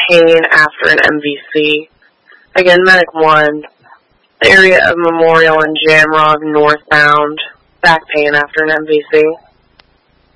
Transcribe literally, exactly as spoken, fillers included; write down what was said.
pain after an M V C. Again, Medic one, area of Memorial and Jamrog northbound, back pain after an M V C.